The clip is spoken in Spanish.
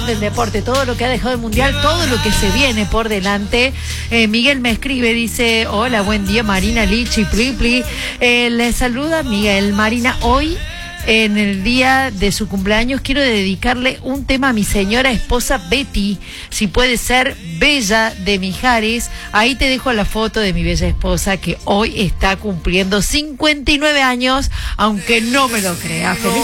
del deporte, todo lo que ha dejado el Mundial, todo lo que se viene por delante. Miguel me escribe, dice, hola, buen día Marina, Lichi, Pli. Le saluda Miguel. Marina, hoy en el día de su cumpleaños quiero dedicarle un tema a mi señora esposa Betty, si puede ser, Bella de Mijares. Ahí te dejo la foto de mi bella esposa que hoy está cumpliendo 59 años, aunque no me lo creas. Feliz